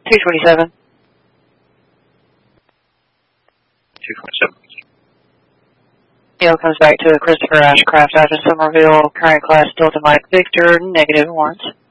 227. 227. Neil comes back to Christopher Ashcraft out of Somerville. Current class Delta Mike Victor, negative warrants.